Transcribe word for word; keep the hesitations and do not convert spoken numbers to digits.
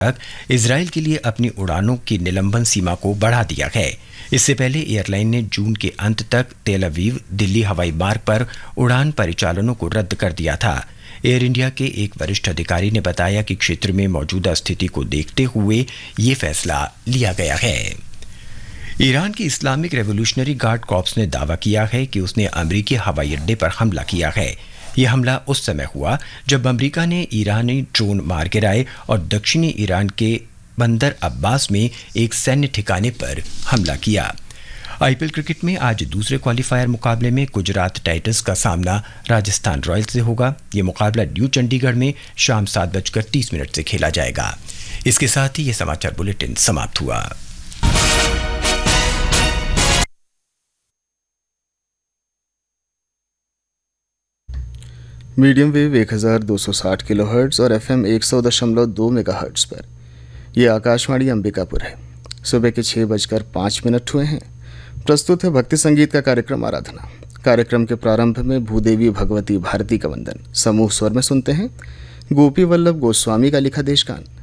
तक इजराइल के लिए अपनी उड़ानों की निलंबन सीमा को बढ़ा दिया है। इससे पहले एयरलाइन ने जून के अंत तक तेल अवीव दिल्ली हवाई मार्ग पर उड़ान परिचालनों को रद्द कर दिया था। एयर इंडिया के एक वरिष्ठ अधिकारी ने बताया कि क्षेत्र में मौजूदा स्थिति को देखते हुए ये फैसला लिया गया है। ईरान की इस्लामिक रेवोल्यूशनरी गार्ड कॉर्प्स ने दावा किया है कि उसने अमेरिकी हवाई अड्डे पर हमला किया है। यह हमला उस समय हुआ जब अमेरिका ने ईरानी ड्रोन मार गिराए और दक्षिणी ईरान के बंदर अब्बास में एक सैन्य ठिकाने पर हमला किया। आईपीएल क्रिकेट में आज दूसरे क्वालिफायर मुकाबले में गुजरात टाइटंस का सामना राजस्थान रॉयल्स से होगा। ये मुकाबला न्यू चंडीगढ़ में शाम सात बजकर तीस मिनट से खेला जाएगा। इसके साथ ही ये समाचार बुलेटिन समाप्त हुआ। मीडियम वेव एक हज़ार दो सौ साठ किलोहर्ट्ज़ और एफएम एक सौ दशमलव दो मेगाहर्ट्ज़ पर यह आकाशवाणी अंबिकापुर है। सुबह के छः बजकर पाँच मिनट हुए हैं। प्रस्तुत है भक्ति संगीत का कार्यक्रम आराधना। कार्यक्रम के प्रारंभ में भूदेवी भगवती भारती का वंदन समूह स्वर में सुनते हैं। गोपी वल्लभ गोस्वामी का लिखा देश गान।